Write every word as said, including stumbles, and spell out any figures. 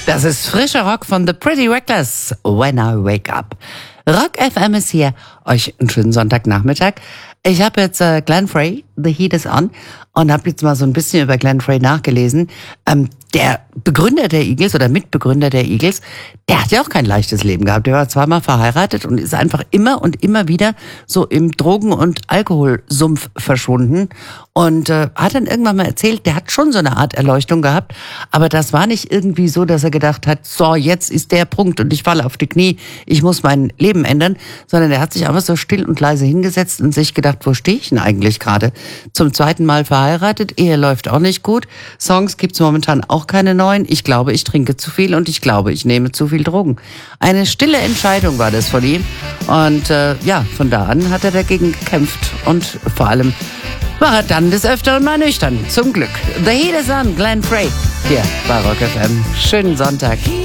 Das ist frischer Rock von The Pretty Reckless, When I Wake Up. Rock F M ist hier. Euch einen schönen Sonntagnachmittag. Ich habe jetzt äh, Glenn Frey, The Heat is On, und habe jetzt mal so ein bisschen über Glenn Frey nachgelesen. Ähm, der Begründer der Eagles oder Mitbegründer der Eagles, der hat ja auch kein leichtes Leben gehabt. Der war zweimal verheiratet und ist einfach immer und immer wieder so im Drogen- und Alkoholsumpf verschwunden. Und äh, hat dann irgendwann mal erzählt, der hat schon so eine Art Erleuchtung gehabt, aber das war nicht irgendwie so, dass er gedacht hat, so, jetzt ist der Punkt und ich falle auf die Knie, ich muss mein Leben ändern, sondern er hat sich einfach so still und leise hingesetzt und sich gedacht, wo stehe ich denn eigentlich gerade? Zum zweiten Mal verheiratet, Ehe läuft auch nicht gut, Songs gibt's momentan auch keine neuen, ich glaube, ich trinke zu viel und ich glaube, ich nehme zu viel Drogen. Eine stille Entscheidung war das von ihm und äh, ja, von da an hat er dagegen gekämpft und vor allem war er dann des Öfteren mal nüchtern. Zum Glück. The Heat is On, Glenn Frey. Hier bei Rock F M. Schönen Sonntag.